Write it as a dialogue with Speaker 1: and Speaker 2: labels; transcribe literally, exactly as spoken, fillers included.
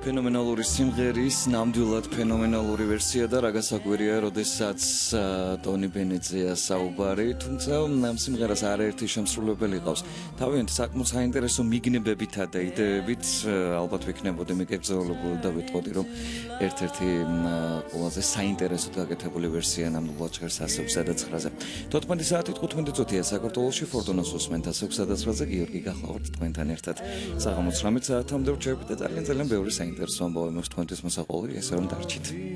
Speaker 1: ფენომენალური სიმღერის ნამდვილად ფენომენალური ვერსია და რა გასაკვირია, როდესაც ტონი ბენეტზეა საუბარი, თუმცა ამ სიმღერას არაერთი შემსრულებელი ყავს. თავიანთი საკმაოდ საინტერესო მიგნებებითა და იდეებით ალბათ ვიქნებოდი მიკერძოლებული და ვიტყოდი, რომ ერთ-ერთი ყველაზე საინტერესო გაკეთებული ვერსია ნამდვილად ჟღერს ასზე ექვსსა და ცხრაზე. თოთხმეტი საათით თხუთმეტი წუთია საქართველოში, ფორტუნას უსმენთ ასზე ექვსსა და ცხრაზე, გიორგი გახლავართ თქვენთან ერთად. საღამო ცხრამეტ საათამდე ვრჩებით და ძალიან ძალიან ბევრი საინტერესო ამბავი მაქვს თქვენთვის მოსაყოლი, ესე რომ დარჩით.